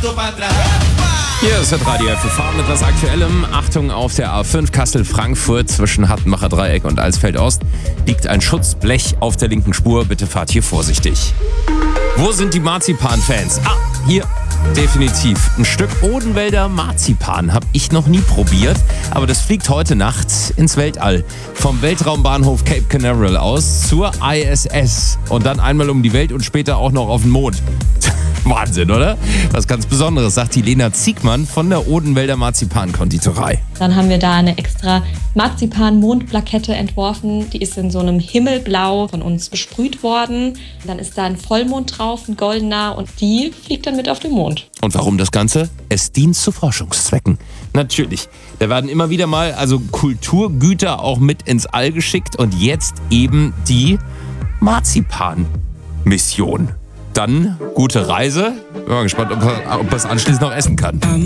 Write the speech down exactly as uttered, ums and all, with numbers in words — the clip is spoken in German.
Hier ist das Radio F V mit was Aktuellem. Achtung, auf der A fünf Kassel-Frankfurt zwischen Hattenbacher Dreieck und Alsfeld-Ost liegt ein Schutzblech auf der linken Spur. Bitte fahrt hier vorsichtig. Wo sind die Marzipan-Fans? Ah, hier. Definitiv. Ein Stück Odenwälder Marzipan habe ich noch nie probiert, aber das fliegt heute Nacht ins Weltall. Vom Weltraumbahnhof Cape Canaveral aus zur I S S und dann einmal um die Welt und später auch noch auf den Mond. Wahnsinn, oder? Was ganz Besonderes, sagt die Lena Ziegmann von der Odenwälder Marzipan-Konditorei. Dann haben wir da eine extra Marzipan-Mondplakette entworfen. Die ist in so einem Himmelblau von uns besprüht worden. Dann ist da ein Vollmond drauf, ein goldener, und die fliegt dann mit auf den Mond. Und warum das Ganze? Es dient zu Forschungszwecken. Natürlich. Da werden immer wieder mal also Kulturgüter auch mit ins All geschickt und jetzt eben die Marzipan-Mission. Dann gute Reise. Bin mal gespannt, ob man es anschließend noch essen kann.